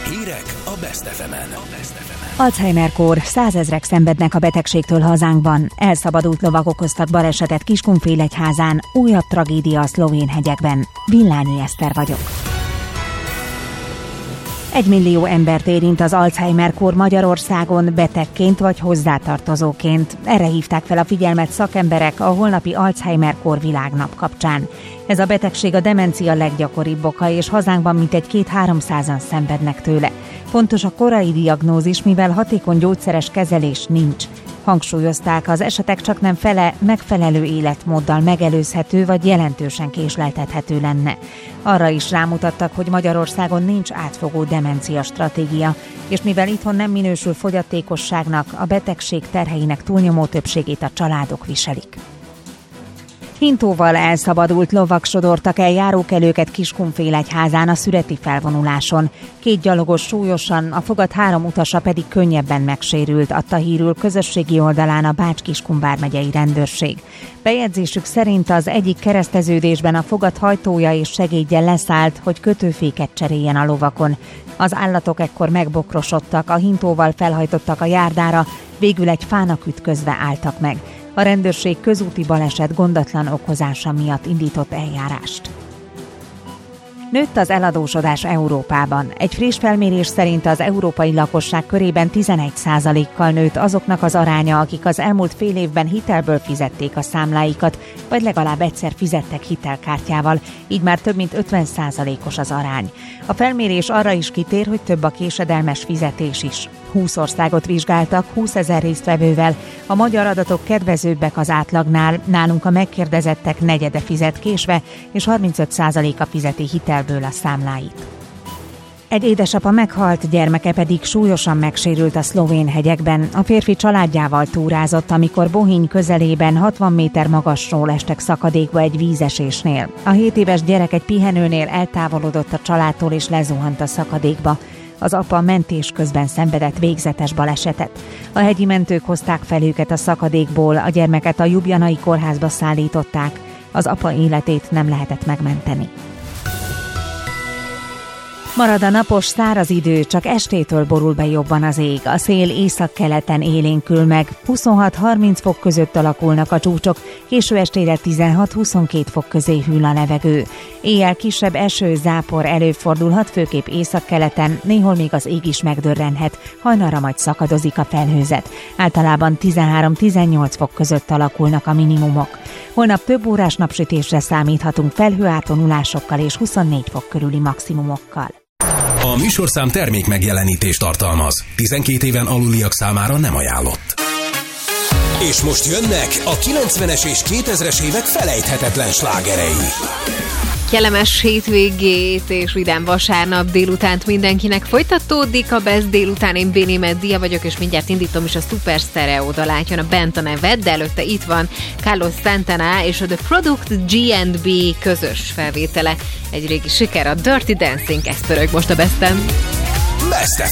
Hírek a Best FM-en. Alzheimer-kór, 100 000-ek szenvednek a betegségtől hazánkban. Elszabadult lovak okoztak balesetet Kiskunfélegyházán, újabb tragédia a szlovén hegyekben. Villányi Eszter vagyok. 1 millió embert érint az Alzheimer-kór Magyarországon betegként vagy hozzátartozóként. Erre hívták fel a figyelmet szakemberek a holnapi Alzheimer-kór világnap kapcsán. Ez a betegség a demencia leggyakoribb oka, és hazánkban mintegy 200-300-an szenvednek tőle. Fontos a korai diagnózis, mivel hatékony gyógyszeres kezelés nincs. Hangsúlyozták, az esetek csaknem fele megfelelő életmóddal megelőzhető vagy jelentősen késleltethető lenne. Arra is rámutattak, hogy Magyarországon nincs átfogó demencia stratégia, és mivel itthon nem minősül fogyatékosságnak, a betegség terheinek túlnyomó többségét a családok viselik. Hintóval elszabadult lovak sodortak el járókelőket Kiskunfélegyházán a szüreti felvonuláson. 2 gyalogos súlyosan, a fogat 3 utasa pedig könnyebben megsérült, adta hírül közösségi oldalán a Bács-Kiskun vármegyei rendőrség. Bejegyzésük szerint az egyik kereszteződésben a fogat hajtója és segédje leszállt, hogy kötőféket cseréljen a lovakon. Az állatok ekkor megbokrosodtak, a hintóval felhajtottak a járdára, végül egy fának ütközve álltak meg. A rendőrség közúti baleset gondatlan okozása miatt indított eljárást. Nőtt az eladósodás Európában. Egy friss felmérés szerint az európai lakosság körében 11%-kal nőtt azoknak az aránya, akik az elmúlt fél évben hitelből fizették a számláikat, vagy legalább egyszer fizettek hitelkártyával, így már több mint 50%-os az arány. A felmérés arra is kitér, hogy több a késedelmes fizetés is. 20 országot vizsgáltak 20 000 résztvevővel. A magyar adatok kedvezőbbek az átlagnál, nálunk a megkérdezettek negyede fizet késve, és 35%-a fizeti hitelből a számláit. Egy édesapa meghalt, gyermeke pedig súlyosan megsérült a szlovén hegyekben. A férfi családjával túrázott, amikor Bohinj közelében 60 méter magasról estek szakadékba egy vízesésnél. A 7 éves gyerek egy pihenőnél eltávolodott a családtól és lezuhant a szakadékba. Az apa mentés közben szenvedett végzetes balesetet. A hegyi mentők hozták fel őket a szakadékból, a gyermeket a Ljubljanai kórházba szállították. Az apa életét nem lehetett megmenteni. Marad a napos, száraz idő, csak estétől borul be jobban az ég. A szél északkeleten élénkül meg, 26-30 fok között alakulnak a csúcsok, késő estére 16-22 fok közé hűl a levegő. Éjjel kisebb eső, zápor előfordulhat, főképp északkeleten, néhol még az ég is megdörrenhet, hajnalra majd szakadozik a felhőzet. Általában 13-18 fok között alakulnak a minimumok. Holnap több órás napsütésre számíthatunk felhőátvonulásokkal és 24 fok körüli maximumokkal. A műsorszám termék megjelenítést tartalmaz. 12 éven aluliak számára nem ajánlott. És most jönnek a 90-es és 2000-es évek felejthetetlen slágerei. Kellemes hétvégét és vidám vasárnap délutánt mindenkinek. Folytatódik a Best délután, én Béni Meddia vagyok, és mindjárt indítom is a Super Stereo dalát, jön a Bent a neved, de előtte itt van Carlos Santana és a The Product G&B közös felvétele. Egy régi siker, a Dirty Dancing, ez pörög most a Besten. Best